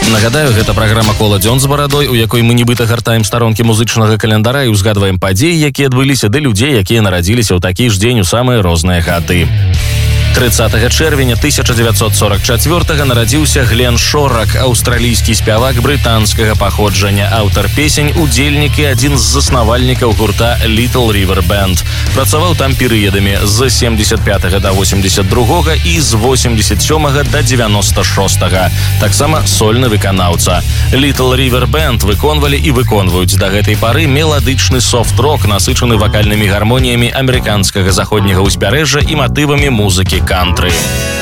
Нагадаю, гэта праграма «Кола дзён з барадой», у якой мы нібыта гартаем старонкі музычнага календара і ўзгадваем падзеі, якія адбыліся, ды людзей, якія нарадзіліся ў такі ж дзень у самыя розныя гады. 30 чэрвеня 1944 нарадзіўся Глен Шорак, аўстралійскі спявак брытанскага паходжання, аўтар песень, удзельнік і адзін з заснавальнікаў гурта Little River Band. Працаваў там перыядамі з 75 да 82 і з 87 да 96. Таксама сольны выканаўца. Little River Band выконвалі і выконваюць да гэтай пары меладычны софт-рок, насычаны вакальнымі гармоніямі амерыканскага заходняга ўзбярэжжа і матывамі музыкі кантры.